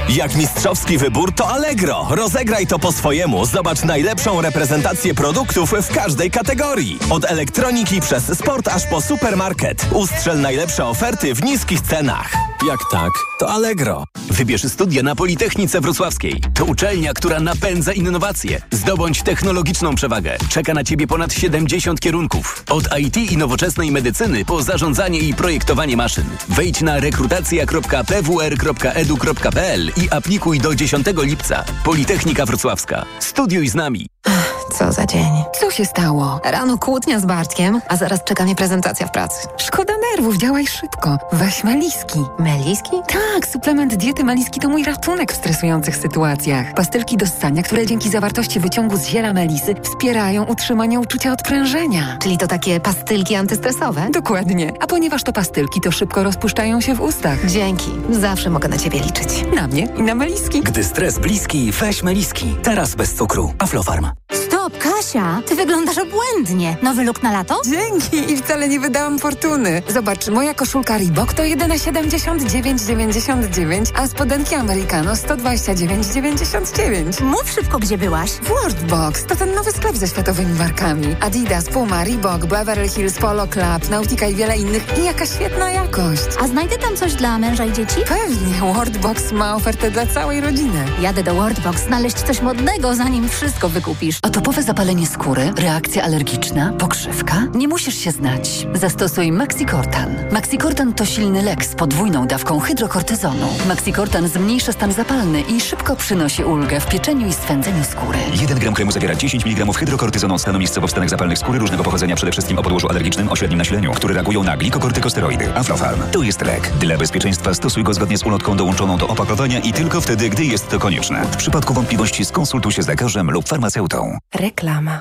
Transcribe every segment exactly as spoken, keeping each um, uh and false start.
Jak mistrzowski wybór, to Allegro. Rozegraj to po swojemu. Zobacz najlepszą reprezentację produktów w każdej kategorii. Od elektroniki przez sport aż po supermarket. Ustrzel najlepsze oferty w niskich cenach. Jak tak, to Allegro. Wybierz studia na Politechnice Wrocławskiej. To uczelnia, która napędza innowacje. Zdobądź technologiczną przewagę. Czeka na Ciebie ponad siedemdziesiąt kierunków. Od I T i nowoczesnej medycyny po zarządzanie i projektowanie maszyn. Wejdź na rekrutacja kropka p w r kropka e d u kropka p l i aplikuj do dziesiątego lipca. Politechnika Wrocławska. Studiuj z nami. Co za dzień. Co się stało? Rano kłótnia z Bartkiem, a zaraz czeka mnie prezentacja w pracy. Szkoda nerwów, działaj szybko. Weź Meliski. Meliski? Tak, suplement diety Meliski to mój ratunek w stresujących sytuacjach. Pastylki do ssania, które dzięki zawartości wyciągu z ziela melisy wspierają utrzymanie uczucia odprężenia. Czyli to takie pastylki antystresowe? Dokładnie. A ponieważ to pastylki, to szybko rozpuszczają się w ustach. Dzięki. Zawsze mogę na Ciebie liczyć. Na mnie i na Meliski. Gdy stres bliski, weź Meliski. Teraz bez cukru. Aflofarm. Stop, Kasia! Ty wyglądasz obłędnie. Nowy look na lato? Dzięki i wcale nie wydałam fortuny. Zobacz, moja koszulka Reebok to jedyne siedemdziesiąt dziewięć dziewięćdziesiąt dziewięć, a spodenki Americano sto dwadzieścia dziewięć dziewięćdziesiąt dziewięć. Mów szybko, gdzie byłaś. Worldbox to ten nowy sklep ze światowymi markami. Adidas, Puma, Reebok, Beverly Hills, Polo Club, Nautica i wiele innych. I jaka świetna jakość. A znajdę tam coś dla męża i dzieci? Pewnie. Worldbox ma ofertę dla całej rodziny. Jadę do Worldbox znaleźć coś modnego, zanim wszystko wykupisz. Atopowe zapalenie skóry, reakcja alergiczna, pokrzywka? Nie musisz się znać. Zastosuj Maxicortan. Maxicortan to silny lek z podwójną dawką hydrokortyzonu. Maxicortan zmniejsza stan zapalny i szybko przynosi ulgę w pieczeniu i swędzeniu skóry. jeden gram kremu zawiera dziesięć miligramów hydrokortyzonu stanu miejscowo w stanach zapalnych skóry różnego pochodzenia, przede wszystkim o podłożu alergicznym o średnim nasileniu, które reagują na glikokortykosteroidy. Aflofarm. To jest lek. Dla bezpieczeństwa stosuj go zgodnie z ulotką dołączoną do opakowania i tylko wtedy, gdy jest to konieczne. W przypadku wątpliwości skonsultuj się z lekarzem lub farmaceutą. Reklama.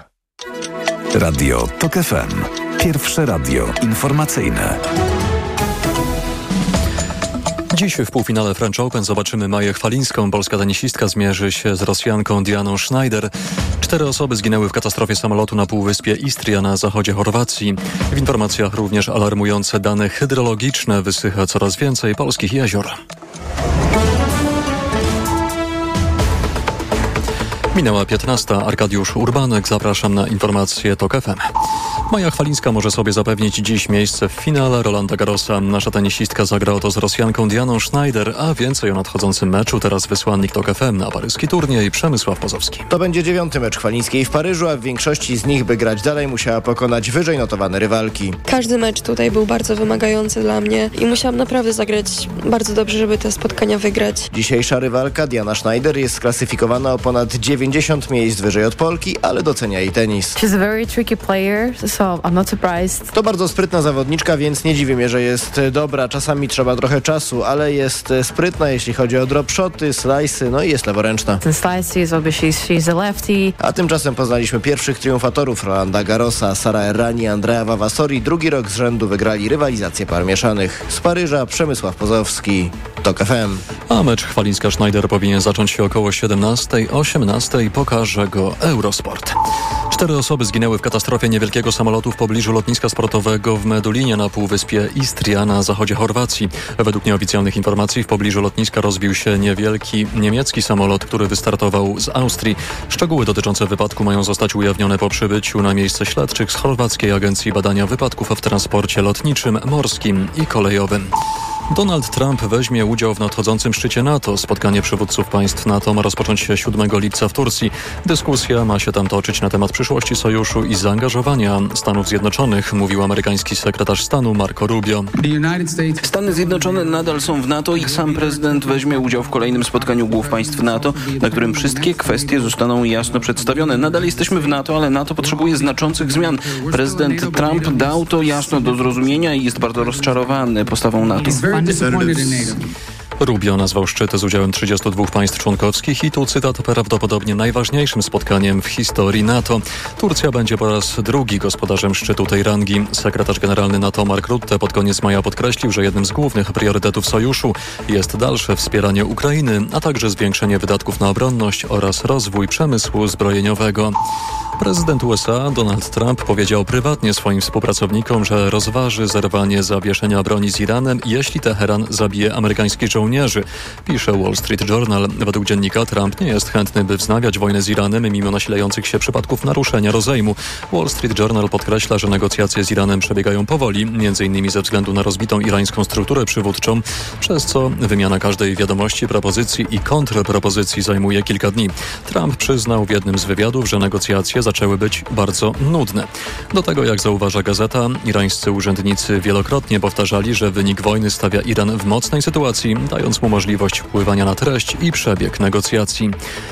Radio TOK F M. Pierwsze radio informacyjne. Dziś w półfinale French Open zobaczymy Maję Chwalińską. Polska tenisistka zmierzy się z Rosjanką Dianą Schneider. Cztery osoby zginęły w katastrofie samolotu na półwyspie Istria na zachodzie Chorwacji. W informacjach również alarmujące dane hydrologiczne. Wysycha coraz więcej polskich jezior. Minęła piętnasta. Arkadiusz Urbanek. Zapraszam na informacje TOK F M. Maja Chwalińska może sobie zapewnić dziś miejsce w finale Rolanda Garrosa. Nasza tenisistka zagra oto z Rosjanką Dianą Schneider, a więcej o nadchodzącym meczu teraz wysłannik TOK F M na paryski turniej Przemysław Pozowski. To będzie dziewiąty mecz Chwalińskiej w Paryżu, a w większości z nich, by grać dalej, musiała pokonać wyżej notowane rywalki. Każdy mecz tutaj był bardzo wymagający dla mnie i musiałam naprawdę zagrać bardzo dobrze, żeby te spotkania wygrać. Dzisiejsza rywalka Diana Schneider jest sklasyfikowana o ponad dziewięćdziesiąt miejsc wyżej od Polki, ale docenia jej tenis. She's a very tricky player, so I'm not surprised. To bardzo sprytna zawodniczka, więc nie dziwi mnie, że jest dobra. Czasami trzeba trochę czasu, ale jest sprytna, jeśli chodzi o drop shoty, slice'y, no i jest leworęczna. Ten slices, obviously she's a lefty. A tymczasem poznaliśmy pierwszych triumfatorów Rolanda Garrosa. Sara Errani, Andrea Vavasori drugi rok z rzędu wygrali rywalizację par mieszanych. Z Paryża Przemysław Pozowski, TOK F M. A mecz Chwalińska-Schneider powinien zacząć się około siedemnastej, osiemnastej. Pokaże go Eurosport. Cztery osoby zginęły w katastrofie niewielkiego samolotu w pobliżu lotniska sportowego w Medulinie na półwyspie Istria na zachodzie Chorwacji. Według nieoficjalnych informacji w pobliżu lotniska rozbił się niewielki niemiecki samolot, który wystartował z Austrii. Szczegóły dotyczące wypadku mają zostać ujawnione po przybyciu na miejsce śledczych z Chorwackiej Agencji Badania Wypadków w Transporcie Lotniczym, Morskim i Kolejowym. Donald Trump weźmie udział w nadchodzącym szczycie NATO. Spotkanie przywódców państw NATO ma rozpocząć się siódmego lipca w Turcji. Dyskusja ma się tam toczyć na temat przyszłości sojuszu i zaangażowania Stanów Zjednoczonych, mówił amerykański sekretarz stanu Marco Rubio. Stany Zjednoczone nadal są w NATO i sam prezydent weźmie udział w kolejnym spotkaniu głów państw NATO, na którym wszystkie kwestie zostaną jasno przedstawione. Nadal jesteśmy w NATO, ale NATO potrzebuje znaczących zmian. Prezydent Trump dał to jasno do zrozumienia i jest bardzo rozczarowany postawą NATO. Rubio nazwał szczyt z udziałem trzydziestu dwóch państw członkowskich i tu cytat: prawdopodobnie najważniejszym spotkaniem w historii NATO. Turcja będzie po raz drugi gospodarzem szczytu tej rangi. Sekretarz generalny NATO Mark Rutte pod koniec maja podkreślił, że jednym z głównych priorytetów sojuszu jest dalsze wspieranie Ukrainy, a także zwiększenie wydatków na obronność oraz rozwój przemysłu zbrojeniowego. Prezydent U S A Donald Trump powiedział prywatnie swoim współpracownikom, że rozważy zerwanie zawieszenia broni z Iranem, jeśli Teheran zabije amerykańskich żołnierzy żołnierzy. Pisze Wall Street Journal. Według dziennika Trump nie jest chętny, by wznawiać wojnę z Iranem mimo nasilających się przypadków naruszenia rozejmu. Wall Street Journal podkreśla, że negocjacje z Iranem przebiegają powoli, między innymi ze względu na rozbitą irańską strukturę przywódczą, przez co wymiana każdej wiadomości, propozycji i kontrpropozycji zajmuje kilka dni. Trump przyznał w jednym z wywiadów, że negocjacje zaczęły być bardzo nudne. Do tego, jak zauważa gazeta, irańscy urzędnicy wielokrotnie powtarzali, że wynik wojny stawia Iran w mocnej sytuacji, dając mu możliwość wpływania na treść i przebieg negocjacji.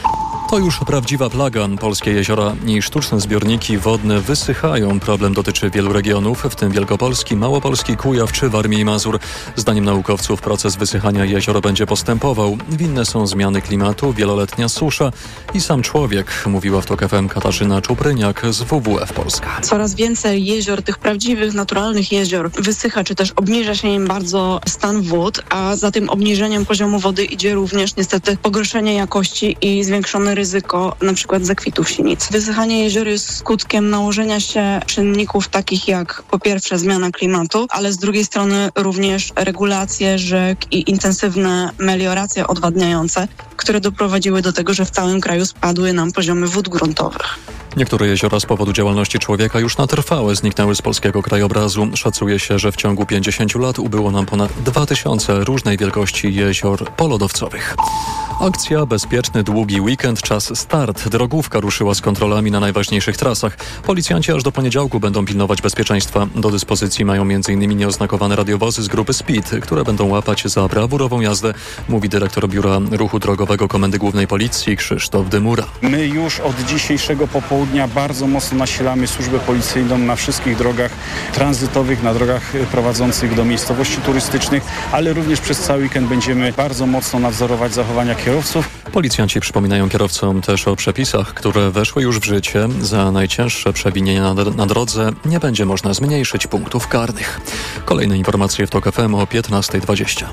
To już prawdziwa plaga. Polskie jeziora i sztuczne zbiorniki wodne wysychają. Problem dotyczy wielu regionów, w tym Wielkopolski, Małopolski, Kujaw czy Warmii i Mazur. Zdaniem naukowców proces wysychania jezior będzie postępował. Winne są zmiany klimatu, wieloletnia susza i sam człowiek, mówiła w TOK F M Katarzyna Czupryniak z W W F Polska. Coraz więcej jezior, tych prawdziwych, naturalnych jezior wysycha, czy też obniża się im bardzo stan wód, a za tym obniżeniem poziomu wody idzie również niestety pogorszenie jakości i zwiększone ryzyko na przykład zakwitów sinic. Wysychanie jezior jest skutkiem nałożenia się czynników takich jak po pierwsze zmiana klimatu, ale z drugiej strony również regulacje rzek i intensywne melioracje odwadniające, które doprowadziły do tego, że w całym kraju spadły nam poziomy wód gruntowych. Niektóre jeziora z powodu działalności człowieka już na trwałe zniknęły z polskiego krajobrazu. Szacuje się, że w ciągu pięćdziesięciu lat ubyło nam ponad dwa tysiące różnej wielkości jezior polodowcowych. Akcja Bezpieczny Długi Weekend, czas start. Drogówka ruszyła z kontrolami na najważniejszych trasach. Policjanci aż do poniedziałku będą pilnować bezpieczeństwa. Do dyspozycji mają między innymi nieoznakowane radiowozy z grupy Speed, które będą łapać za brawurową jazdę, mówi dyrektor Biura Ruchu Drogowego Komendy Głównej Policji Krzysztof Dymura. My już od dzisiejszego popołudnia bardzo mocno nasilamy służbę policyjną na wszystkich drogach tranzytowych, na drogach prowadzących do miejscowości turystycznych, ale również przez cały weekend będziemy bardzo mocno nadzorować zachowania kierowców. Policjanci przypominają kierowcom też o przepisach, które weszły już w życie. Za najcięższe przewinienia na, na drodze nie będzie można zmniejszyć punktów karnych. Kolejne informacje w TOK F M o piętnasta dwadzieścia.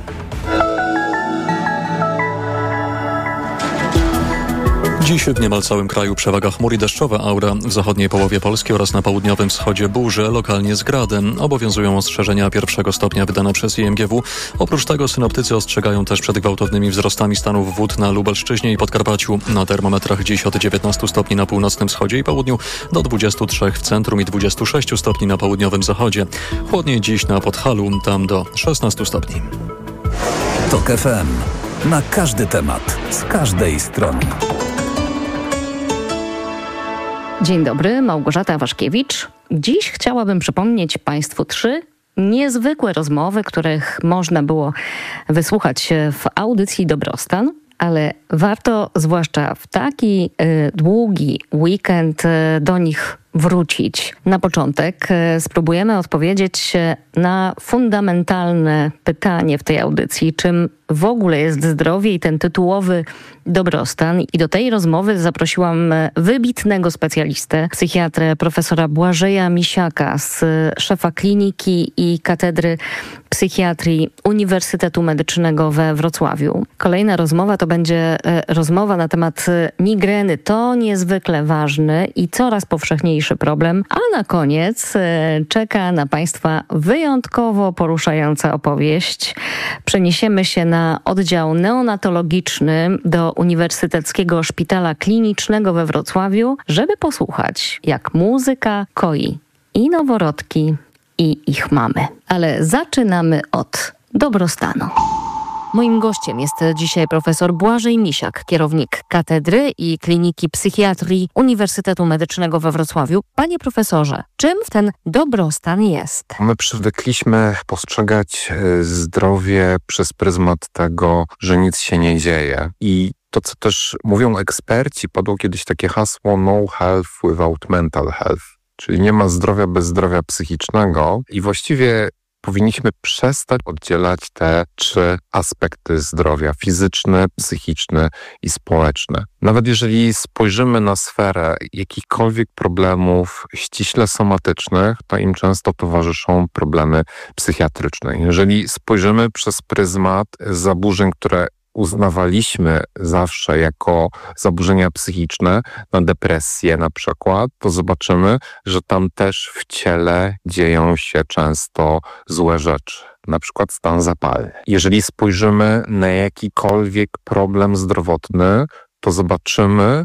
Dziś w niemal całym kraju przewaga chmur i deszczowa aura. W zachodniej połowie Polski oraz na południowym wschodzie burze, lokalnie z gradem. Obowiązują ostrzeżenia pierwszego stopnia wydane przez I M G W. Oprócz tego synoptycy ostrzegają też przed gwałtownymi wzrostami stanów wód na Lubelszczyźnie i Podkarpaciu. Na termometrach dziś od dziewiętnastu stopni na północnym wschodzie i południu do dwudziestu trzech w centrum i dwudziestu sześciu stopni na południowym zachodzie. Chłodniej dziś na Podhalu, tam do szesnastu stopni. TOK F M. Na każdy temat, z każdej strony. Dzień dobry, Małgorzata Waszkiewicz. Dziś chciałabym przypomnieć Państwu trzy niezwykłe rozmowy, których można było wysłuchać w audycji Dobrostan, ale warto zwłaszcza w taki y, długi weekend y, do nich wrócić. Na początek y, spróbujemy odpowiedzieć na fundamentalne pytanie w tej audycji, czym w ogóle jest zdrowie i ten tytułowy dobrostan. I do tej rozmowy zaprosiłam wybitnego specjalistę, psychiatrę profesora Błażeja Misiaka, z szefa kliniki i katedry psychiatrii Uniwersytetu Medycznego we Wrocławiu. Kolejna rozmowa to będzie rozmowa na temat migreny. To niezwykle ważny i coraz powszechniejszy problem. A na koniec czeka na Państwa wyjątkowo poruszająca opowieść. Przeniesiemy się na oddział neonatologiczny do Uniwersyteckiego Szpitala Klinicznego we Wrocławiu, żeby posłuchać, jak muzyka koi i noworodki, i ich mamy. Ale zaczynamy od dobrostanu. Moim gościem jest dzisiaj profesor Błażej Misiak, kierownik Katedry i Kliniki Psychiatrii Uniwersytetu Medycznego we Wrocławiu. Panie profesorze, czym ten dobrostan jest? My przywykliśmy postrzegać zdrowie przez pryzmat tego, że nic się nie dzieje. I to, co też mówią eksperci, padło kiedyś takie hasło no health without mental health, czyli nie ma zdrowia bez zdrowia psychicznego i właściwie powinniśmy przestać oddzielać te trzy aspekty zdrowia: fizyczny, psychiczny i społeczny. Nawet jeżeli spojrzymy na sferę jakichkolwiek problemów ściśle somatycznych, to im często towarzyszą problemy psychiatryczne. Jeżeli spojrzymy przez pryzmat zaburzeń, które uznawaliśmy zawsze jako zaburzenia psychiczne, na depresję na przykład, to zobaczymy, że tam też w ciele dzieją się często złe rzeczy. na przykład stan zapalny. Jeżeli spojrzymy na jakikolwiek problem zdrowotny, to zobaczymy,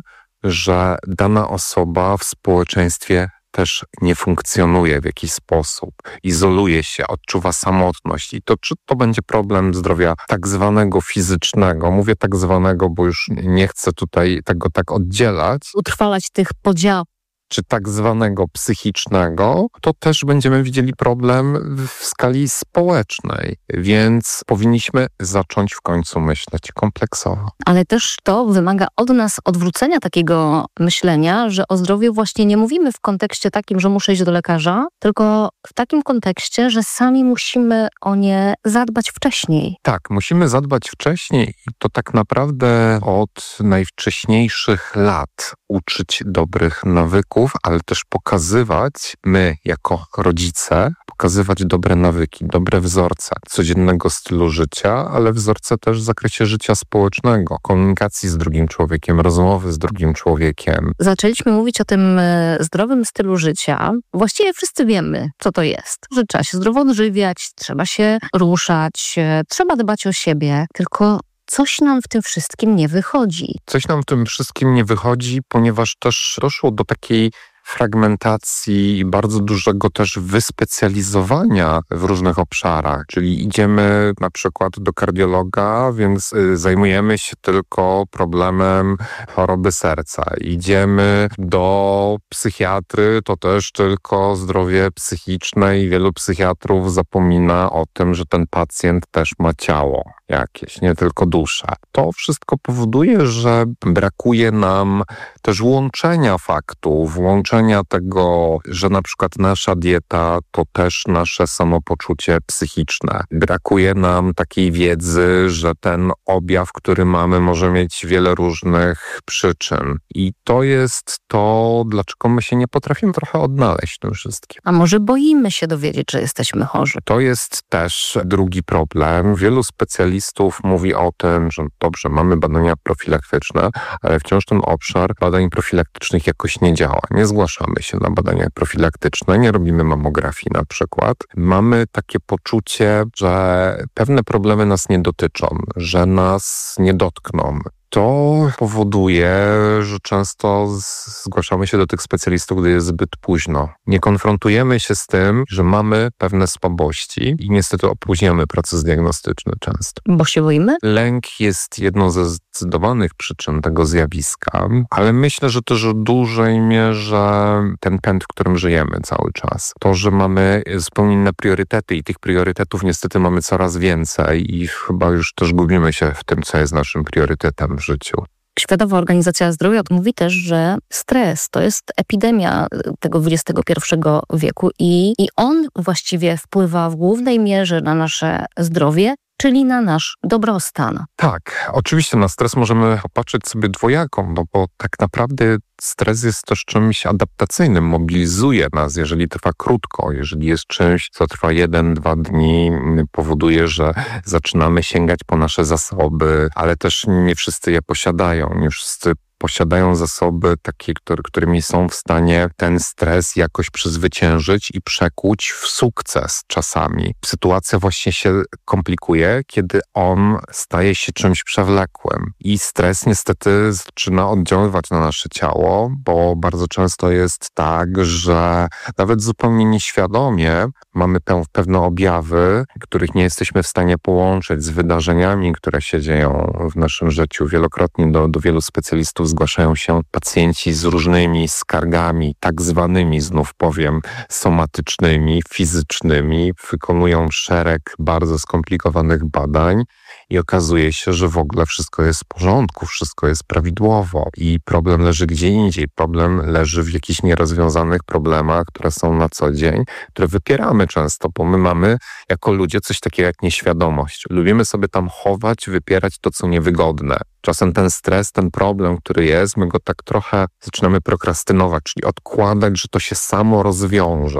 że dana osoba w społeczeństwie też nie funkcjonuje w jakiś sposób, izoluje się, odczuwa samotność i to czy to będzie problem zdrowia tak zwanego fizycznego, mówię tak zwanego, bo już nie chcę tutaj tego tak oddzielać, utrwalać tych podziałów, czy tak zwanego psychicznego, to też będziemy widzieli problem w skali społecznej, więc powinniśmy zacząć w końcu myśleć kompleksowo. Ale też to wymaga od nas odwrócenia takiego myślenia, że o zdrowiu właśnie nie mówimy w kontekście takim, że muszę iść do lekarza, tylko w takim kontekście, że sami musimy o nie zadbać wcześniej. Tak, musimy zadbać wcześniej i to tak naprawdę od najwcześniejszych lat uczyć dobrych nawyków, ale też pokazywać, my jako rodzice, pokazywać dobre nawyki, dobre wzorce codziennego stylu życia, ale wzorce też w zakresie życia społecznego, komunikacji z drugim człowiekiem, rozmowy z drugim człowiekiem. Zaczęliśmy mówić o tym zdrowym stylu życia. Właściwie wszyscy wiemy, co to jest. Że trzeba się zdrowo odżywiać, trzeba się ruszać, trzeba dbać o siebie, tylko coś nam w tym wszystkim nie wychodzi. Coś nam w tym wszystkim nie wychodzi, ponieważ też doszło do takiej fragmentacji i bardzo dużego też wyspecjalizowania w różnych obszarach. Czyli idziemy na przykład do kardiologa, więc zajmujemy się tylko problemem choroby serca. Idziemy do psychiatry, to też tylko zdrowie psychiczne i wielu psychiatrów zapomina o tym, że ten pacjent też ma ciało jakieś, nie tylko duszę. To wszystko powoduje, że brakuje nam też łączenia faktów, łączenia tego, że na przykład nasza dieta to też nasze samopoczucie psychiczne. Brakuje nam takiej wiedzy, że ten objaw, który mamy, może mieć wiele różnych przyczyn. I to jest to, dlaczego my się nie potrafimy trochę odnaleźć w tym wszystkim. A może boimy się dowiedzieć, że jesteśmy chorzy? To jest też drugi problem. Wielu specjalistów mówi o tym, że dobrze, mamy badania profilaktyczne, ale wciąż ten obszar badań profilaktycznych jakoś nie działa. Nie zgłaszamy się na badania profilaktyczne, nie robimy mamografii na przykład. Mamy takie poczucie, że pewne problemy nas nie dotyczą, że nas nie dotkną. To powoduje, że często zgłaszamy się do tych specjalistów, gdy jest zbyt późno. Nie konfrontujemy się z tym, że mamy pewne słabości i niestety opóźniamy proces diagnostyczny często. Bo się boimy? Lęk jest jedną ze zdecydowanych przyczyn tego zjawiska, ale myślę, że też w dużej mierze ten pęd, w którym żyjemy cały czas. To, że mamy zupełnie inne priorytety i tych priorytetów niestety mamy coraz więcej i chyba już też gubimy się w tym, co jest naszym priorytetem w życiu. Światowa Organizacja Zdrowia mówi też, że stres to jest epidemia tego dwudziestego pierwszego wieku i, i on właściwie wpływa w głównej mierze na nasze zdrowie, czyli na nasz dobrostan. Tak, oczywiście na stres możemy popatrzeć sobie dwojako, no bo tak naprawdę stres jest też czymś adaptacyjnym, mobilizuje nas, jeżeli trwa krótko, jeżeli jest czymś, co trwa jeden, dwa dni, powoduje, że zaczynamy sięgać po nasze zasoby, ale też nie wszyscy je posiadają, nie wszyscy posiadają zasoby takie, które, którymi są w stanie ten stres jakoś przezwyciężyć i przekuć w sukces czasami. Sytuacja właśnie się komplikuje, kiedy on staje się czymś przewlekłym. I stres niestety zaczyna oddziaływać na nasze ciało, bo bardzo często jest tak, że nawet zupełnie nieświadomie mamy pe- pewne objawy, których nie jesteśmy w stanie połączyć z wydarzeniami, które się dzieją w naszym życiu. Wielokrotnie do, do wielu specjalistów zgłaszają się pacjenci z różnymi skargami, tak zwanymi, znów powiem, somatycznymi, fizycznymi. Wykonują szereg bardzo skomplikowanych badań i okazuje się, że w ogóle wszystko jest w porządku, wszystko jest prawidłowo i problem leży gdzie indziej. Problem leży w jakichś nierozwiązanych problemach, które są na co dzień, które wypieramy często, bo my mamy jako ludzie coś takiego jak nieświadomość. Lubimy sobie tam chować, wypierać to, co niewygodne. Czasem ten stres, ten problem, który jest, my go tak trochę zaczynamy prokrastynować, czyli odkładać, że to się samo rozwiąże,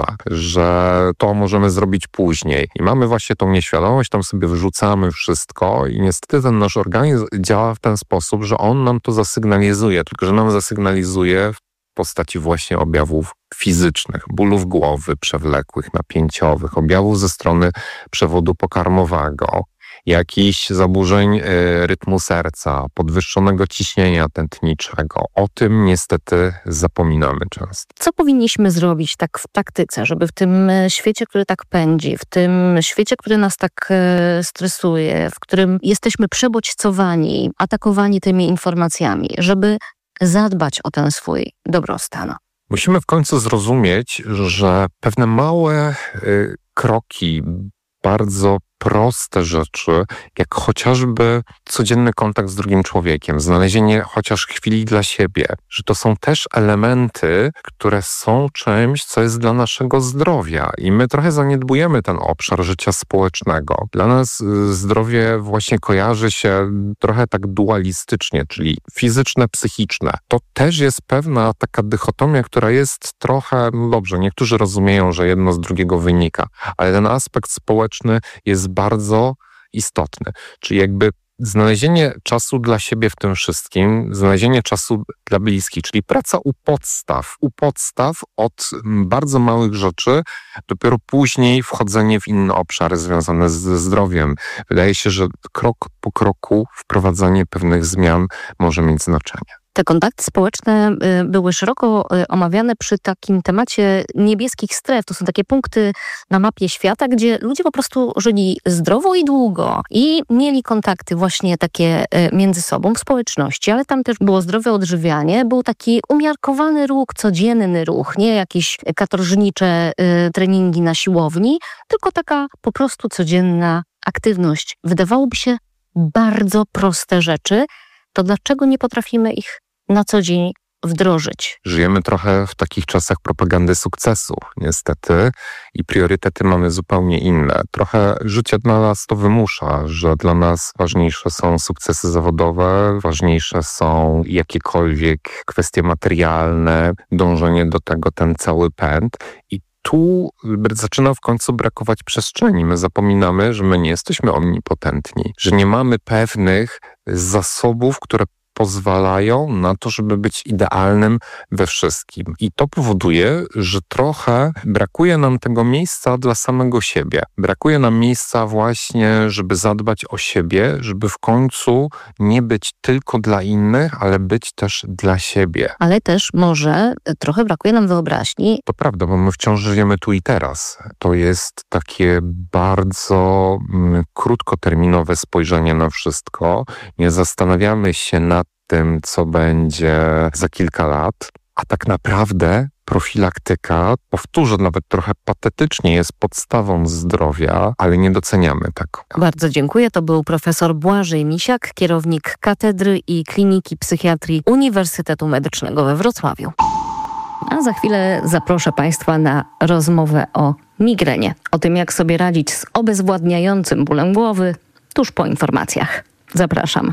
że to możemy zrobić później. I mamy właśnie tą nieświadomość, tam sobie wyrzucamy wszystko i niestety ten nasz organizm działa w ten sposób, że on nam to zasygnalizuje, tylko że nam zasygnalizuje w postaci właśnie objawów fizycznych, bólów głowy przewlekłych, napięciowych, objawów ze strony przewodu pokarmowego, jakichś zaburzeń y, rytmu serca, podwyższonego ciśnienia tętniczego. O tym niestety zapominamy często. Co powinniśmy zrobić tak w praktyce, żeby w tym świecie, który tak pędzi, w tym świecie, który nas tak e, stresuje, w którym jesteśmy przebodźcowani, atakowani tymi informacjami, żeby zadbać o ten swój dobrostan? Musimy w końcu zrozumieć, że pewne małe y, kroki, bardzo proste rzeczy, jak chociażby codzienny kontakt z drugim człowiekiem, znalezienie chociaż chwili dla siebie, że to są też elementy, które są czymś, co jest dla naszego zdrowia i my trochę zaniedbujemy ten obszar życia społecznego. Dla nas zdrowie właśnie kojarzy się trochę tak dualistycznie, czyli fizyczne, psychiczne. To też jest pewna taka dychotomia, która jest trochę, no dobrze, niektórzy rozumieją, że jedno z drugiego wynika, ale ten aspekt społeczny jest bardzo istotny. Czyli jakby znalezienie czasu dla siebie w tym wszystkim, znalezienie czasu dla bliskich, czyli praca u podstaw, u podstaw od bardzo małych rzeczy, dopiero później wchodzenie w inne obszary związane ze zdrowiem. Wydaje się, że krok po kroku wprowadzanie pewnych zmian może mieć znaczenie. Te kontakty społeczne były szeroko omawiane przy takim temacie niebieskich stref. To są takie punkty na mapie świata, gdzie ludzie po prostu żyli zdrowo i długo i mieli kontakty właśnie takie między sobą w społeczności, ale tam też było zdrowe odżywianie, był taki umiarkowany ruch, codzienny ruch, nie jakieś katorżnicze treningi na siłowni, tylko taka po prostu codzienna aktywność. Wydawałoby się bardzo proste rzeczy, to dlaczego nie potrafimy ich na co dzień wdrożyć? Żyjemy trochę w takich czasach propagandy sukcesu, niestety, i priorytety mamy zupełnie inne. Trochę życie dla nas to wymusza, że dla nas ważniejsze są sukcesy zawodowe, ważniejsze są jakiekolwiek kwestie materialne, dążenie do tego, ten cały pęd. I tu zaczyna w końcu brakować przestrzeni. My zapominamy, że my nie jesteśmy omnipotentni, że nie mamy pewnych zasobów, które pozwalają na to, żeby być idealnym we wszystkim. I to powoduje, że trochę brakuje nam tego miejsca dla samego siebie. Brakuje nam miejsca właśnie, żeby zadbać o siebie, żeby w końcu nie być tylko dla innych, ale być też dla siebie. Ale też może trochę brakuje nam wyobraźni. To prawda, bo my wciąż żyjemy tu i teraz. To jest takie bardzo mm, krótkoterminowe spojrzenie na wszystko. Nie zastanawiamy się nad tym, co będzie za kilka lat, a tak naprawdę profilaktyka, powtórzę nawet trochę patetycznie, jest podstawą zdrowia, ale nie doceniamy tego. Bardzo dziękuję. To był profesor Błażej Misiak, kierownik Katedry i Kliniki Psychiatrii Uniwersytetu Medycznego we Wrocławiu. A za chwilę zaproszę Państwa na rozmowę o migrenie. O tym, jak sobie radzić z obezwładniającym bólem głowy, tuż po informacjach. Zapraszam.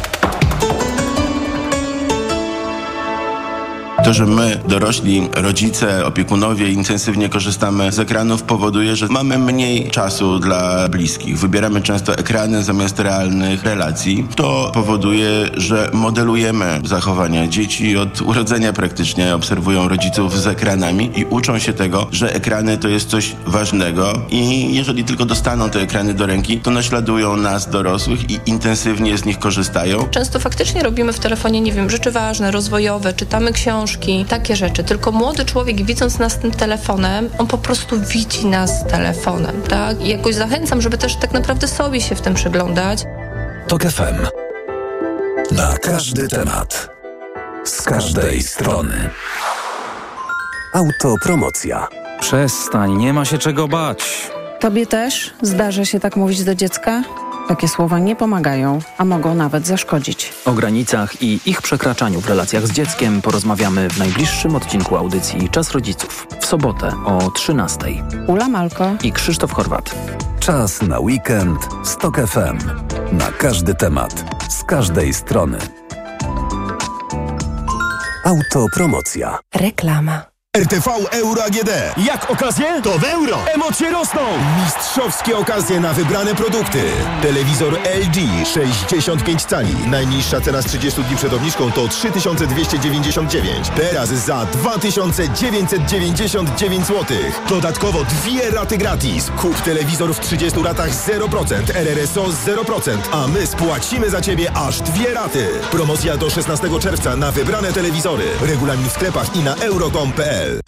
To, że my, dorośli, rodzice, opiekunowie intensywnie korzystamy z ekranów, powoduje, że mamy mniej czasu dla bliskich. Wybieramy często ekrany zamiast realnych relacji. To powoduje, że modelujemy zachowania. Dzieci od urodzenia praktycznie obserwują rodziców z ekranami i uczą się tego, że ekrany to jest coś ważnego i jeżeli tylko dostaną te ekrany do ręki, to naśladują nas, dorosłych, i intensywnie z nich korzystają. Często faktycznie robimy w telefonie, nie wiem, rzeczy ważne, rozwojowe, czytamy książki, takie rzeczy. Tylko młody człowiek, widząc nas tym telefonem, on po prostu widzi nas telefonem, tak? I jakoś zachęcam, żeby też tak naprawdę sobie się w tym przyglądać. TOK F M. Na każdy temat. Z każdej strony. Autopromocja. Przestań, nie ma się czego bać. Tobie też zdarza się tak mówić do dziecka? Takie słowa nie pomagają, a mogą nawet zaszkodzić. O granicach i ich przekraczaniu w relacjach z dzieckiem porozmawiamy w najbliższym odcinku audycji Czas Rodziców. W sobotę o trzynastej. Ula Malko i Krzysztof Chorwat. Czas na weekend z TOK F M. Na każdy temat, z każdej strony. Autopromocja. Reklama. R T V Euro A G D. Jak okazje? To w euro. Emocje rosną. Mistrzowskie okazje na wybrane produkty. Telewizor L G sześćdziesiąt pięć cali. Najniższa cena z trzydziestu dni przed obniżką to trzy tysiące dwieście dziewięćdziesiąt dziewięć. Teraz za dwa tysiące dziewięćset dziewięćdziesiąt dziewięć złotych. Dodatkowo dwie raty gratis. Kup telewizor w trzydziestu ratach zero procent. R R S O zero procent. A my spłacimy za Ciebie aż dwie raty. Promocja do szesnastego czerwca na wybrane telewizory. Regulamin w sklepach i na euro kropka com kropka p l.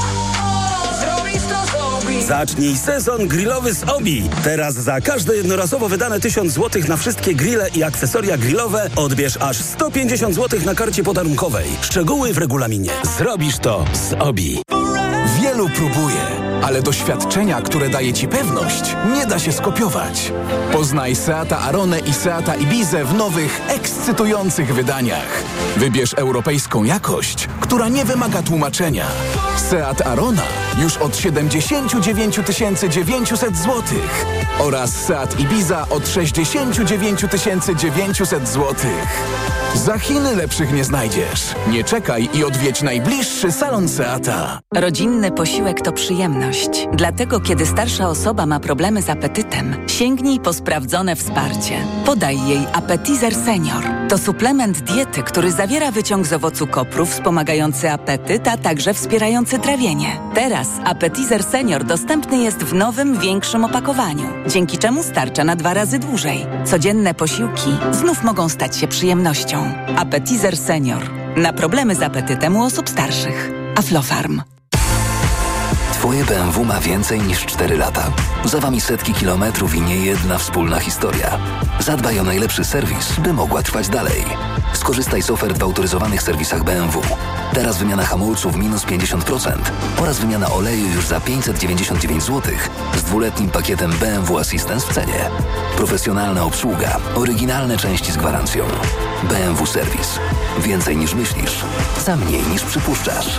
Zacznij sezon grillowy z Obi. Teraz za każde jednorazowo wydane tysiąc złotych na wszystkie grille i akcesoria grillowe odbierz aż sto pięćdziesiąt złotych na karcie podarunkowej. Szczegóły w regulaminie. Zrobisz to z Obi. Wielu próbuje, ale doświadczenia, które daje Ci pewność, nie da się skopiować. Poznaj Seata Aronę i Seata Ibizę w nowych, ekscytujących wydaniach. Wybierz europejską jakość, która nie wymaga tłumaczenia. Seat Arona już od siedemdziesiąt dziewięć tysięcy dziewięćset złotych oraz Seat Ibiza od sześćdziesiąt dziewięć tysięcy dziewięćset złotych. Za Chiny lepszych nie znajdziesz. Nie czekaj i odwiedź najbliższy salon Seata. Rodzinny posiłek to przyjemność. Dlatego, kiedy starsza osoba ma problemy z apetytem, sięgnij po sprawdzone wsparcie. Podaj jej Appetizer Senior. To suplement diety, który zawiera wyciąg z owocu kopru wspomagający apetyt, a także wspierający trawienie. Teraz Appetizer Senior dostępny jest w nowym, większym opakowaniu, dzięki czemu starcza na dwa razy dłużej. Codzienne posiłki znów mogą stać się przyjemnością. Appetizer Senior. Na problemy z apetytem u osób starszych. Aflofarm. Twoje B M W ma więcej niż cztery lata. Za Wami setki kilometrów i niejedna wspólna historia. Zadbaj o najlepszy serwis, by mogła trwać dalej. Skorzystaj z ofert w autoryzowanych serwisach B M W. Teraz wymiana hamulców minus pięćdziesiąt procent oraz wymiana oleju już za pięćset dziewięćdziesiąt dziewięć złotych z dwuletnim pakietem B M W Assistance w cenie. Profesjonalna obsługa, oryginalne części z gwarancją. B M W Serwis. Więcej niż myślisz, za mniej niż przypuszczasz.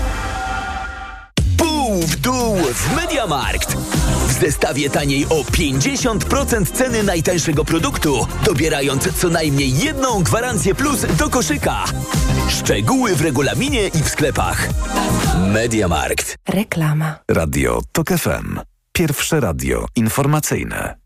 W dół w MediaMarkt. W zestawie taniej o pięćdziesiąt procent ceny najtańszego produktu, dobierając co najmniej jedną gwarancję plus do koszyka. Szczegóły w regulaminie i w sklepach. MediaMarkt. Reklama. Radio TOK F M. Pierwsze radio informacyjne.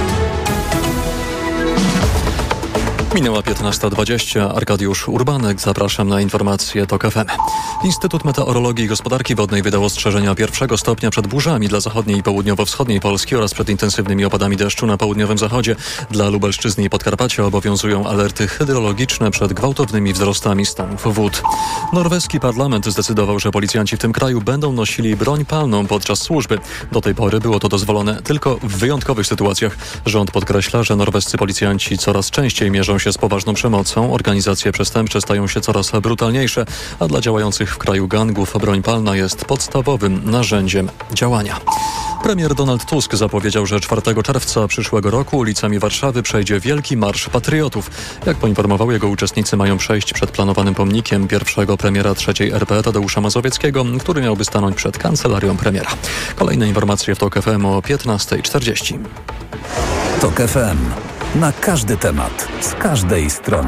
Minęła piętnasta dwadzieścia. Arkadiusz Urbanek. Zapraszam na informacje TOK F M. Instytut Meteorologii i Gospodarki Wodnej wydał ostrzeżenia pierwszego stopnia przed burzami dla zachodniej i południowo-wschodniej Polski oraz przed intensywnymi opadami deszczu na południowym zachodzie. Dla Lubelszczyzny i Podkarpacia obowiązują alerty hydrologiczne przed gwałtownymi wzrostami stanów wód. Norweski parlament zdecydował, że policjanci w tym kraju będą nosili broń palną podczas służby. Do tej pory było to dozwolone tylko w wyjątkowych sytuacjach. Rząd podkreśla, że norwescy policjanci coraz częściej mierzą się z poważną przemocą. Organizacje przestępcze stają się coraz brutalniejsze, a dla działających w kraju gangów broń palna jest podstawowym narzędziem działania. Premier Donald Tusk zapowiedział, że czwartego czerwca przyszłego roku ulicami Warszawy przejdzie Wielki Marsz Patriotów. Jak poinformował, jego uczestnicy mają przejść przed planowanym pomnikiem pierwszego premiera trzeciej R P Tadeusza Mazowieckiego, który miałby stanąć przed kancelarią premiera. Kolejne informacje w TOK F M o piętnasta czterdzieści. TOK F M. Na każdy temat, z każdej strony.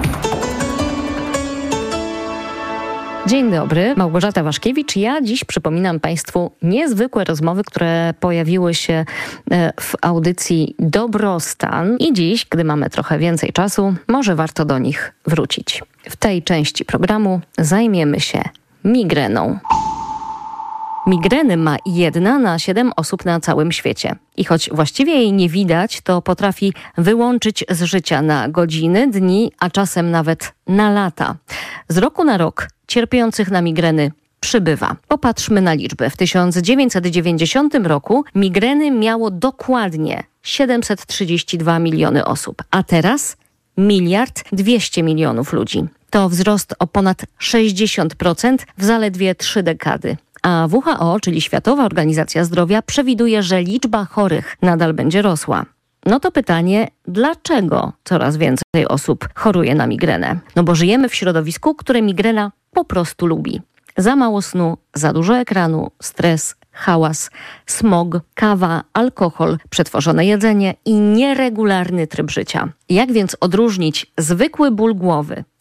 Dzień dobry, Małgorzata Waszkiewicz. Ja dziś przypominam Państwu niezwykłe rozmowy, które pojawiły się w audycji Dobrostan. I dziś, gdy mamy trochę więcej czasu, może warto do nich wrócić. W tej części programu zajmiemy się migreną. Migreny ma jedna na siedem osób na całym świecie. I choć właściwie jej nie widać, to potrafi wyłączyć z życia na godziny, dni, a czasem nawet na lata. Z roku na rok cierpiących na migreny przybywa. Popatrzmy na liczby. W tysiąc dziewięćset dziewięćdziesiątym roku migreny miało dokładnie siedemset trzydzieści dwa miliony osób, a teraz miliard dwieście milionów ludzi. To wzrost o ponad sześćdziesiąt procent w zaledwie trzy dekady. A W H O, czyli Światowa Organizacja Zdrowia, przewiduje, że liczba chorych nadal będzie rosła. No to pytanie, dlaczego coraz więcej osób choruje na migrenę? No bo żyjemy w środowisku, które migrena po prostu lubi. Za mało snu, za dużo ekranu, stres, hałas, smog, kawa, alkohol, przetworzone jedzenie i nieregularny tryb życia. Jak więc odróżnić zwykły ból głowy,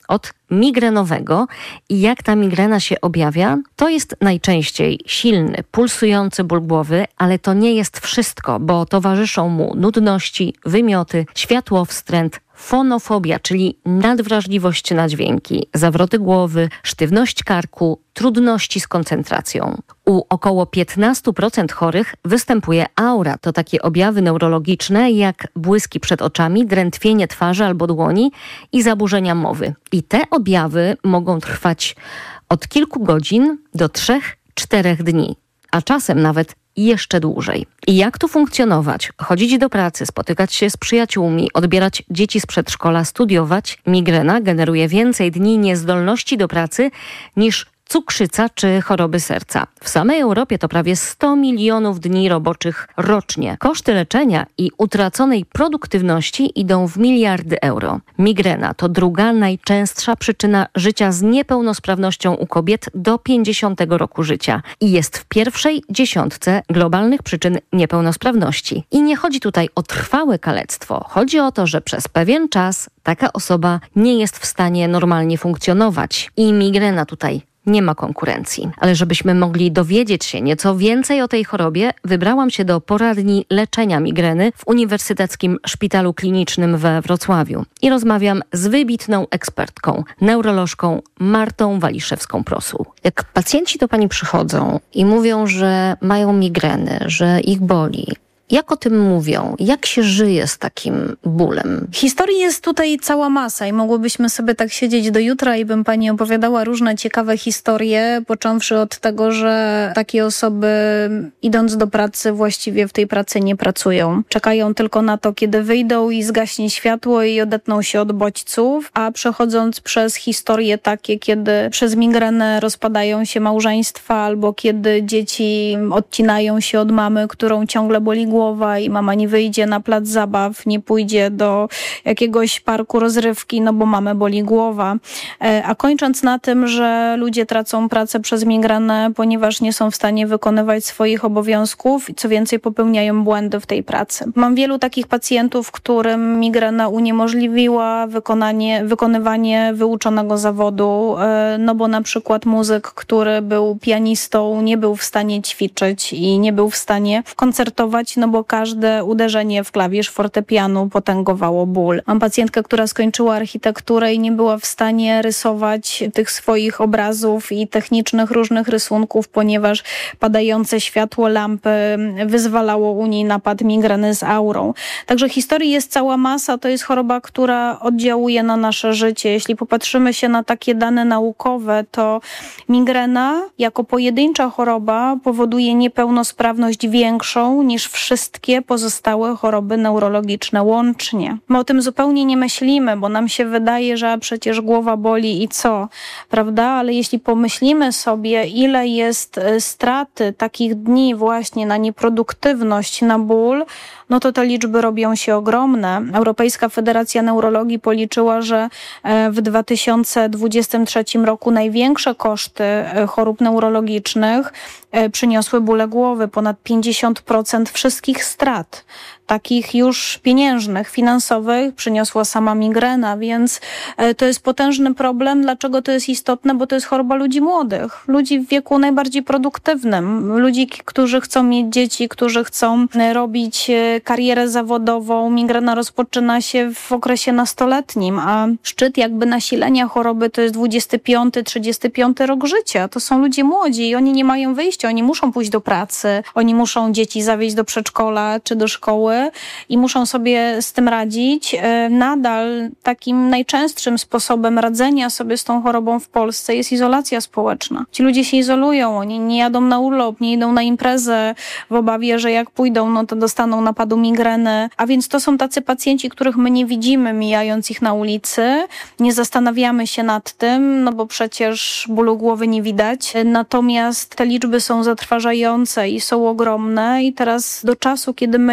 od migrenowego. I jak ta migrena się objawia? To jest najczęściej silny, pulsujący ból głowy, ale to nie jest wszystko, bo towarzyszą mu nudności, wymioty, światłowstręt, fonofobia, czyli nadwrażliwość na dźwięki, zawroty głowy, sztywność karku, trudności z koncentracją. U około piętnaście procent chorych występuje aura. To takie objawy neurologiczne jak błyski przed oczami, drętwienie twarzy albo dłoni i zaburzenia mowy. I te objawy mogą trwać od kilku godzin do trzech, czterech dni, a czasem nawet jeszcze dłużej. I jak tu funkcjonować? Chodzić do pracy, spotykać się z przyjaciółmi, odbierać dzieci z przedszkola, studiować. Migrena generuje więcej dni niezdolności do pracy niż cukrzyca czy choroby serca. W samej Europie to prawie sto milionów dni roboczych rocznie. Koszty leczenia i utraconej produktywności idą w miliardy euro. Migrena to druga najczęstsza przyczyna życia z niepełnosprawnością u kobiet do pięćdziesiątego roku życia i jest w pierwszej dziesiątce globalnych przyczyn niepełnosprawności. I nie chodzi tutaj o trwałe kalectwo. Chodzi o to, że przez pewien czas taka osoba nie jest w stanie normalnie funkcjonować. I migrena tutaj nie ma konkurencji. Ale żebyśmy mogli dowiedzieć się nieco więcej o tej chorobie, wybrałam się do poradni leczenia migreny w Uniwersyteckim Szpitalu Klinicznym we Wrocławiu. I rozmawiam z wybitną ekspertką, neurolożką Martą Waliszewską-Prosu. Jak pacjenci do pani przychodzą i mówią, że mają migreny, że ich boli, jak o tym mówią? Jak się żyje z takim bólem? Historii jest tutaj cała masa i mogłybyśmy sobie tak siedzieć do jutra i bym pani opowiadała różne ciekawe historie, począwszy od tego, że takie osoby idąc do pracy właściwie w tej pracy nie pracują. Czekają tylko na to, kiedy wyjdą i zgaśnie światło i odetną się od bodźców, a przechodząc przez historie takie, kiedy przez migrenę rozpadają się małżeństwa albo kiedy dzieci odcinają się od mamy, którą ciągle boli głowa i mama nie wyjdzie na plac zabaw, nie pójdzie do jakiegoś parku rozrywki, no bo mamę boli głowa. A kończąc na tym, że ludzie tracą pracę przez migrenę, ponieważ nie są w stanie wykonywać swoich obowiązków i co więcej popełniają błędy w tej pracy. Mam wielu takich pacjentów, którym migrena uniemożliwiła wykonanie, wykonywanie wyuczonego zawodu, no bo na przykład muzyk, który był pianistą, nie był w stanie ćwiczyć i nie był w stanie koncertować, no bo każde uderzenie w klawisz fortepianu potęgowało ból. Mam pacjentkę, która skończyła architekturę i nie była w stanie rysować tych swoich obrazów i technicznych różnych rysunków, ponieważ padające światło lampy wyzwalało u niej napad migreny z aurą. Także historii jest cała masa. To jest choroba, która oddziałuje na nasze życie. Jeśli popatrzymy się na takie dane naukowe, to migrena jako pojedyncza choroba powoduje niepełnosprawność większą niż wszystkie pozostałe choroby neurologiczne łącznie. My o tym zupełnie nie myślimy, bo nam się wydaje, że przecież głowa boli i co, prawda? Ale jeśli pomyślimy sobie, ile jest straty takich dni właśnie na nieproduktywność, na ból, no to te liczby robią się ogromne. Europejska Federacja Neurologii policzyła, że w dwa tysiące dwudziestym trzecim roku największe koszty chorób neurologicznych przyniosły bóle głowy. Ponad pięćdziesiąt procent wszystkich strat, takich już pieniężnych, finansowych, przyniosła sama migrena, więc to jest potężny problem. Dlaczego to jest istotne? Bo to jest choroba ludzi młodych, ludzi w wieku najbardziej produktywnym, ludzi, którzy chcą mieć dzieci, którzy chcą robić karierę zawodową. Migrena rozpoczyna się w okresie nastoletnim, a szczyt jakby nasilenia choroby to jest dwudziesty piąty, trzydziesty piąty rok życia. To są ludzie młodzi i oni nie mają wyjścia, oni muszą pójść do pracy, oni muszą dzieci zawieźć do przedszkola czy do szkoły i muszą sobie z tym radzić. Nadal takim najczęstszym sposobem radzenia sobie z tą chorobą w Polsce jest izolacja społeczna. Ci ludzie się izolują, oni nie jadą na urlop, nie idą na imprezę w obawie, że jak pójdą, no to dostaną napadu migreny. A więc to są tacy pacjenci, których my nie widzimy, mijając ich na ulicy. Nie zastanawiamy się nad tym, no bo przecież bólu głowy nie widać. Natomiast te liczby są zatrważające i są ogromne i teraz do czasu, kiedy my jako społeczeństwo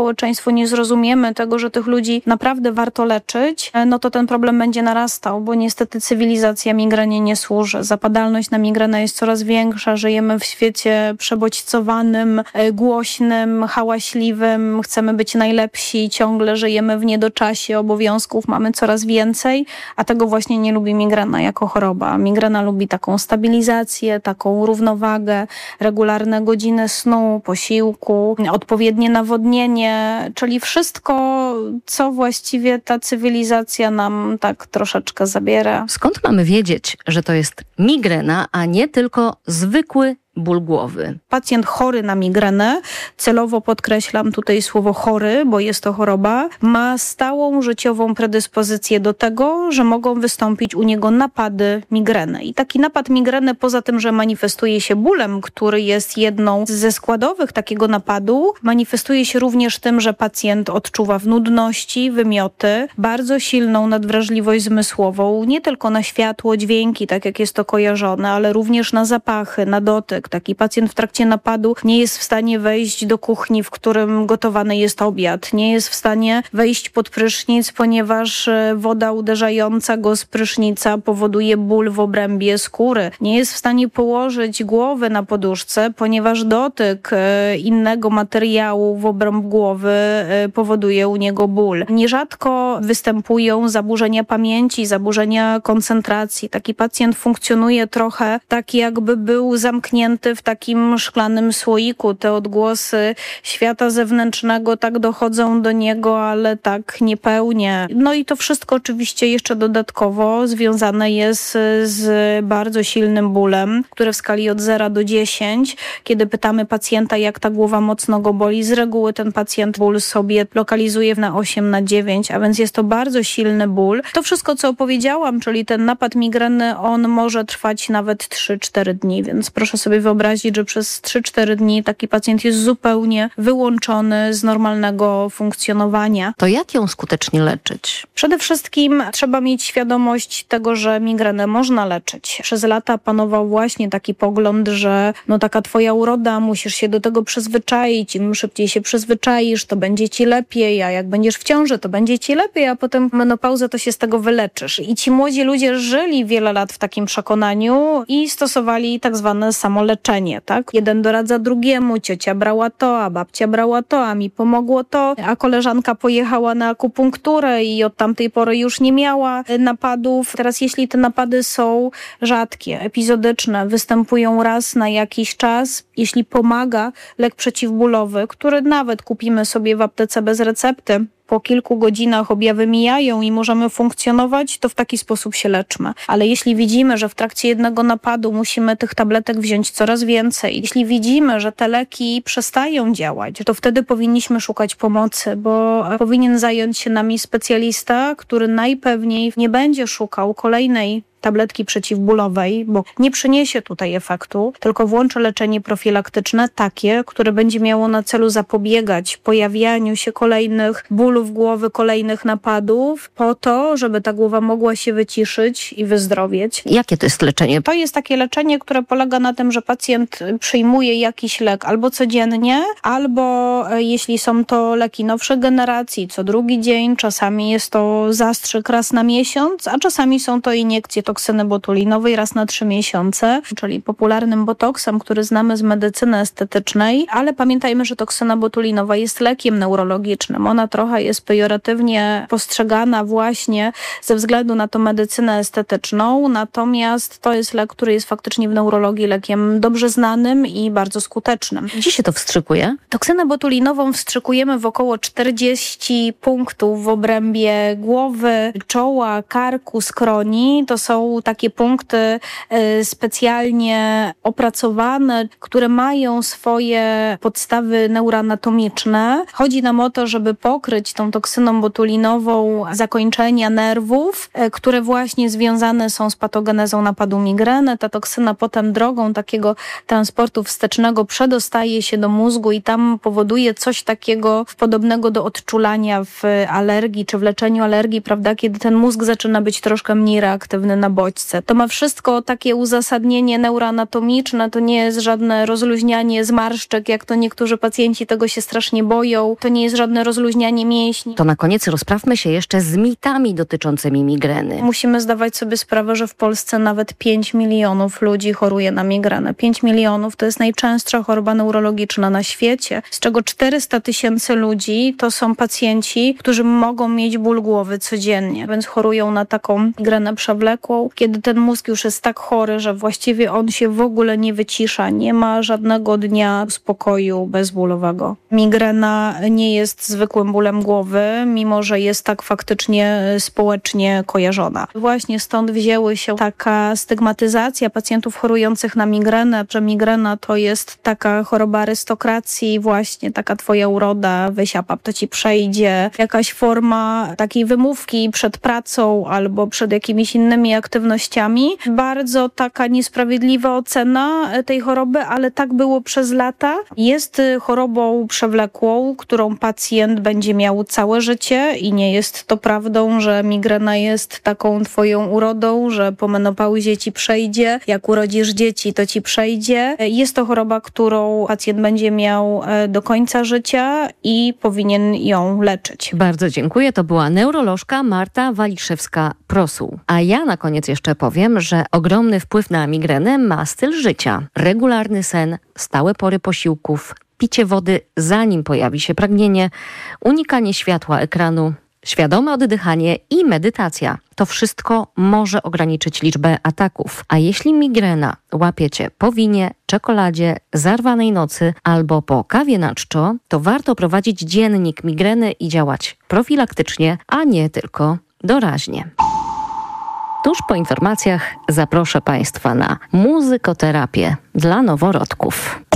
społeczeństwo nie zrozumiemy tego, że tych ludzi naprawdę warto leczyć, no to ten problem będzie narastał, bo niestety cywilizacja migrenie nie służy. Zapadalność na migrenę jest coraz większa, żyjemy w świecie przebodźcowanym, głośnym, hałaśliwym, chcemy być najlepsi, ciągle żyjemy w niedoczasie, obowiązków mamy coraz więcej, a tego właśnie nie lubi migrena jako choroba. Migrena lubi taką stabilizację, taką równowagę, regularne godziny snu, posiłku, odpowiednie nawodnienie, czyli wszystko, co właściwie ta cywilizacja nam tak troszeczkę zabiera. Skąd mamy wiedzieć, że to jest migrena, a nie tylko zwykły ból głowy? Pacjent chory na migrenę, celowo podkreślam tutaj słowo chory, bo jest to choroba, ma stałą życiową predyspozycję do tego, że mogą wystąpić u niego napady migreny. I taki napad migreny, poza tym, że manifestuje się bólem, który jest jedną ze składowych takiego napadu, manifestuje się również tym, że pacjent odczuwa w nudności, wymioty, bardzo silną nadwrażliwość zmysłową, nie tylko na światło, dźwięki, tak jak jest to kojarzone, ale również na zapachy, na dotyk. Taki pacjent w trakcie napadu nie jest w stanie wejść do kuchni, w którym gotowany jest obiad. Nie jest w stanie wejść pod prysznic, ponieważ woda uderzająca go z prysznica powoduje ból w obrębie skóry. Nie jest w stanie położyć głowy na poduszce, ponieważ dotyk innego materiału w obręb głowy powoduje u niego ból. Nierzadko występują zaburzenia pamięci, zaburzenia koncentracji. Taki pacjent funkcjonuje trochę tak, jakby był zamknięty w takim szklanym słoiku. Te odgłosy świata zewnętrznego tak dochodzą do niego, ale tak niepełnie. No i to wszystko oczywiście jeszcze dodatkowo związane jest z bardzo silnym bólem, który w skali od zera do dziesięciu, kiedy pytamy pacjenta, jak ta głowa mocno go boli, z reguły ten pacjent ból sobie lokalizuje na osiem na dziewięć, a więc jest to bardzo silny ból. To wszystko, co opowiedziałam, czyli ten napad migreny, on może trwać nawet trzy cztery dni, więc proszę sobie wyobrazić, że przez trzy cztery dni taki pacjent jest zupełnie wyłączony z normalnego funkcjonowania. To jak ją skutecznie leczyć? Przede wszystkim trzeba mieć świadomość tego, że migrenę można leczyć. Przez lata panował właśnie taki pogląd, że no taka twoja uroda, musisz się do tego przyzwyczaić. Im szybciej się przyzwyczaisz, to będzie ci lepiej, a jak będziesz w ciąży, to będzie ci lepiej, a potem w menopauzę to się z tego wyleczysz. I ci młodzi ludzie żyli wiele lat w takim przekonaniu i stosowali tak zwane samoleczenie, tak? Jeden doradza drugiemu, ciocia brała to, a babcia brała to, a mi pomogło to, a koleżanka pojechała na akupunkturę i od tamtej pory już nie miała napadów. Teraz jeśli te napady są rzadkie, epizodyczne, występują raz na jakiś czas, jeśli pomaga lek przeciwbólowy, który nawet kupimy sobie w aptece bez recepty, po kilku godzinach objawy mijają i możemy funkcjonować, to w taki sposób się leczmy. Ale jeśli widzimy, że w trakcie jednego napadu musimy tych tabletek wziąć coraz więcej, jeśli widzimy, że te leki przestają działać, to wtedy powinniśmy szukać pomocy, bo powinien zająć się nami specjalista, który najpewniej nie będzie szukał kolejnej tabletki przeciwbólowej, bo nie przyniesie tutaj efektu, tylko włączy leczenie profilaktyczne takie, które będzie miało na celu zapobiegać pojawianiu się kolejnych bólów głowy, kolejnych napadów, po to, żeby ta głowa mogła się wyciszyć i wyzdrowieć. Jakie to jest leczenie? To jest takie leczenie, które polega na tym, że pacjent przyjmuje jakiś lek albo codziennie, albo jeśli są to leki nowszej generacji, co drugi dzień, czasami jest to zastrzyk raz na miesiąc, a czasami są to iniekcje toksyny botulinowej raz na trzy miesiące, czyli popularnym botoksem, który znamy z medycyny estetycznej, ale pamiętajmy, że toksyna botulinowa jest lekiem neurologicznym. Ona trochę jest pejoratywnie postrzegana właśnie ze względu na tą medycynę estetyczną, natomiast to jest lek, który jest faktycznie w neurologii lekiem dobrze znanym i bardzo skutecznym. Gdzie się to wstrzykuje? Toksynę botulinową wstrzykujemy w około czterdzieści punktów w obrębie głowy, czoła, karku, skroni. To są takie punkty specjalnie opracowane, które mają swoje podstawy neuroanatomiczne. Chodzi nam o to, żeby pokryć tą toksyną botulinową zakończenia nerwów, które właśnie związane są z patogenezą napadu migreny. Ta toksyna potem drogą takiego transportu wstecznego przedostaje się do mózgu i tam powoduje coś takiego podobnego do odczulania w alergii czy w leczeniu alergii, prawda, kiedy ten mózg zaczyna być troszkę mniej reaktywny na bodźce. To ma wszystko takie uzasadnienie neuroanatomiczne, to nie jest żadne rozluźnianie zmarszczek, jak to niektórzy pacjenci tego się strasznie boją, to nie jest żadne rozluźnianie mięśni. To na koniec rozprawmy się jeszcze z mitami dotyczącymi migreny. Musimy zdawać sobie sprawę, że w Polsce nawet pięć milionów ludzi choruje na migrenę. pięć milionów to jest najczęstsza choroba neurologiczna na świecie, z czego czterysta tysięcy ludzi to są pacjenci, którzy mogą mieć ból głowy codziennie, więc chorują na taką migrenę przewlekłą, kiedy ten mózg już jest tak chory, że właściwie on się w ogóle nie wycisza, nie ma żadnego dnia spokoju bezbólowego. Migrena nie jest zwykłym bólem głowy, mimo że jest tak faktycznie społecznie kojarzona. Właśnie stąd wzięły się taka stygmatyzacja pacjentów chorujących na migrenę, że migrena to jest taka choroba arystokracji, właśnie taka twoja uroda, weź apap, to ci przejdzie. Jakaś forma takiej wymówki przed pracą albo przed jakimiś innymi aktywnościami. Bardzo taka niesprawiedliwa ocena tej choroby, ale tak było przez lata. Jest chorobą przewlekłą, którą pacjent będzie miał całe życie i nie jest to prawdą, że migrena jest taką twoją urodą, że po menopauzie ci przejdzie, jak urodzisz dzieci, to ci przejdzie. Jest to choroba, którą pacjent będzie miał do końca życia i powinien ją leczyć. Bardzo dziękuję. To była neurolożka Marta Waliszewska-Prosuł. A ja na koniec jeszcze powiem, że ogromny wpływ na migrenę ma styl życia. Regularny sen, stałe pory posiłków, picie wody zanim pojawi się pragnienie, unikanie światła ekranu, świadome oddychanie i medytacja. To wszystko może ograniczyć liczbę ataków. A jeśli migrena łapie cię po winie, czekoladzie, zarwanej nocy albo po kawie na czczo, to warto prowadzić dziennik migreny i działać profilaktycznie, a nie tylko doraźnie. Tuż po informacjach zaproszę Państwa na muzykoterapię dla noworodków.